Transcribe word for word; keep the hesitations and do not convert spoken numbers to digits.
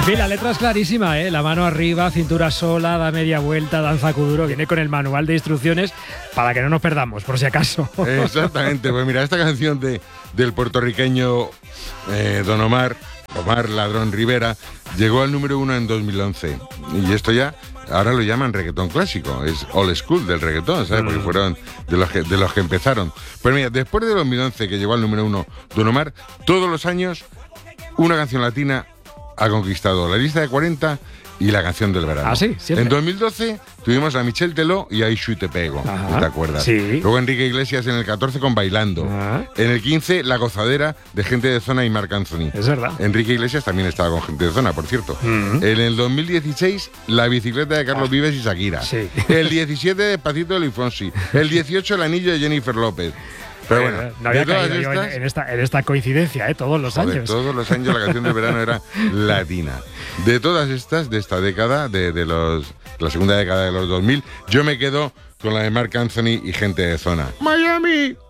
fin, la letra es clarísima, ¿eh? La mano arriba, cintura sola, da media vuelta, danza kuduro. Viene con el manual de instrucciones para que no nos perdamos, por si acaso. Exactamente. Pues mira, esta canción de, del puertorriqueño eh, Don Omar, Omar Ladrón Rivera, llegó al número uno en dos mil once. Y esto ya, ahora lo llaman reggaetón clásico. Es old school del reggaetón, ¿sabes? Porque fueron de los que, de los que empezaron. Pues mira, después de dos mil once, que llegó al número uno Don Omar, todos los años una canción latina ha conquistado la lista de cuarenta y la canción del verano. ¿Ah, sí? Siempre. En dos mil doce tuvimos a Michel Teló y a Ishu y Te Pego, Ajá, ¿te acuerdas? sí. Luego Enrique Iglesias en el catorce con Bailando. Ajá. En el quince, La Gozadera de Gente de Zona y Marc Anthony. Es verdad. Enrique Iglesias también estaba con Gente de Zona, por cierto. Uh-huh. En el dos mil dieciséis, La Bicicleta de Carlos Ah. Vives y Shakira. Sí. El diecisiete, Despacito de Luis Fonsi. El dieciocho, El Anillo de Jennifer López. Pero bueno, Eh, no había de todas caído yo en, estas, en esta, en esta coincidencia, ¿eh? Todos los joder, años. todos los años la canción del verano era latina. De todas estas, de esta década, de, de los la segunda década de los dos mil, yo me quedo con la de Marc Anthony y Gente de Zona. ¡Miami!